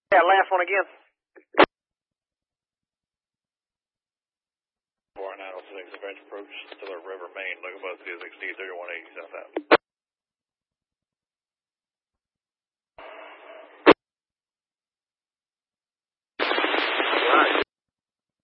Yeah, last one again. 4906, approach to the river main, look above 260, 3180 south out.